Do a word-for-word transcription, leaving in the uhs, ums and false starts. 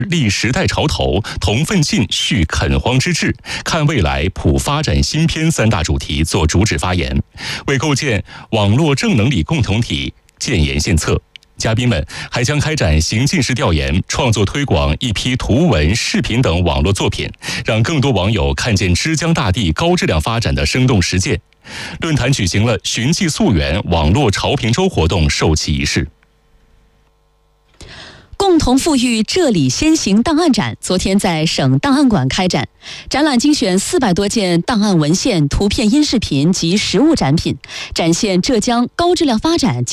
立时代潮头，同奋进，续垦荒之志，看未来，普发展新篇三大主题作主旨发言，为构建网络正能力共同体建言献策。嘉宾们还将开展行进式调研，创作推广一批图文、视频等网络作品，让更多网友看见之江大地高质量发展的生动实践。论坛举行了寻迹溯源网络潮评周活动授旗仪式。 共同富裕这里先行档案展昨天在省档案馆开展，展览精选四百多件档案文献、图片、音视频及实物展品，展现浙江高质量发展